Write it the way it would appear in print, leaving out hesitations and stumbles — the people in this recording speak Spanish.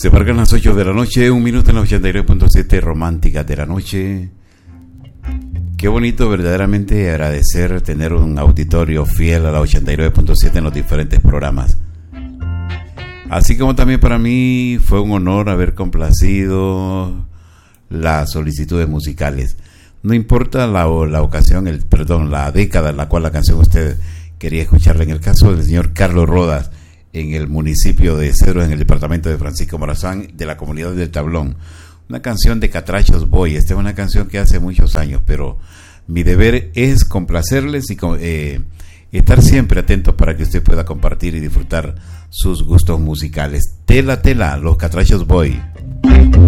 Se marcan las 8 de la noche, un minuto en la 89.7 Romántica de la Noche. Qué bonito verdaderamente agradecer tener un auditorio fiel a la 89.7 en los diferentes programas. Así como también para mí fue un honor haber complacido las solicitudes musicales. No importa la ocasión, la década en la cual la canción usted quería escucharla. En el caso del señor Carlos Rodas, en el municipio de Cedros, en el departamento de Francisco Morazán, de la comunidad del Tablón. Una canción de Catrachos Boy. Esta es una canción que hace muchos años, pero mi deber es complacerles y estar siempre atentos para que usted pueda compartir y disfrutar sus gustos musicales. Tela, tela, los Catrachos Boy.